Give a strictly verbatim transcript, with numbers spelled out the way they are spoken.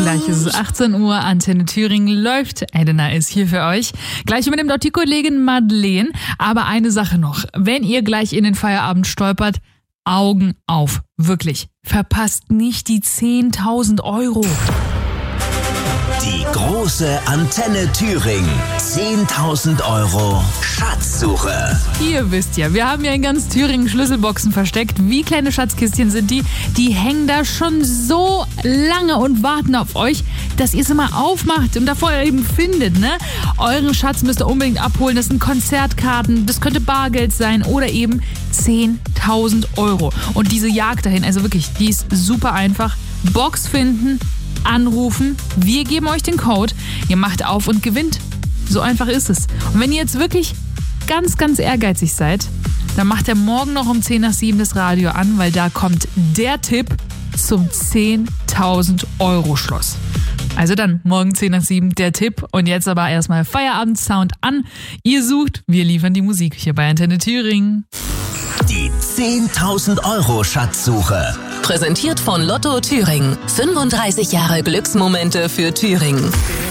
Gleich ist es achtzehn Uhr, Antenne Thüringen läuft. Edina ist hier für euch. Gleich übernimmt auch die Kollegin Madeleine. Aber eine Sache noch. Wenn ihr gleich in den Feierabend stolpert, Augen auf. Wirklich. Verpasst nicht die zehntausend Euro. Die große Antenne Thüringen. zehntausend Euro Schatzsuche. Ihr wisst ja, wir haben ja in ganz Thüringen Schlüsselboxen versteckt. Wie kleine Schatzkistchen sind die? Die hängen da schon so lange und warten auf euch, dass ihr sie mal aufmacht und davor eben findet, ne? Euren Schatz müsst ihr unbedingt abholen. Das sind Konzertkarten, das könnte Bargeld sein oder eben zehntausend Euro. Und diese Jagd dahin, also wirklich, die ist super einfach. Box finden, anrufen, wir geben euch den Code, ihr macht auf und gewinnt. So einfach ist es. Und wenn ihr jetzt wirklich ganz, ganz ehrgeizig seid, dann macht ihr morgen noch um zehn nach sieben das Radio an, weil da kommt der Tipp zum zehntausend Euro Schloss. Also dann, morgen zehn nach sieben der Tipp. Und jetzt aber erstmal Feierabend-Sound an. Ihr sucht, wir liefern die Musik hier bei Antenne Thüringen. Die zehntausend Euro Schatzsuche. Präsentiert von Lotto Thüringen. fünfunddreißig Jahre Glücksmomente für Thüringen.